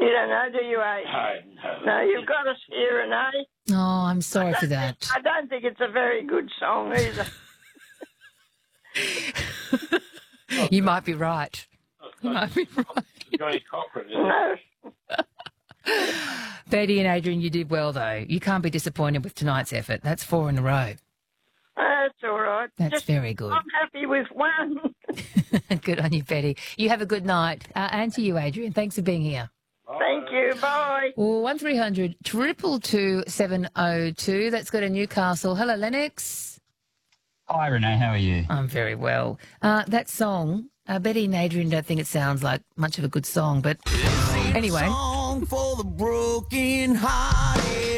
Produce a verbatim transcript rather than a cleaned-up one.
You don't know, do you, eh? No, no. No, you've got us here, Renee. Oh, I'm sorry for that. I don't think it's a very good song either. You might be right. You might be right. Johnny Cochran, isn't it? No. Betty and Adrian, you did well, though. You can't be disappointed with tonight's effort. That's four in a row. That's all right. That's Just, very good. I'm happy with one. Good on you, Betty. You have a good night. Uh, and to you, Adrian. Thanks for being here. Thank you. Bye. one three hundred two two two seven oh two. That's got a Newcastle. Hello, Lennox. Hi, Renee. How are you? I'm very well. Uh, that song, uh, Betty and Adrian don't think it sounds like much of a good song, but anyway. Song for the broken hearted.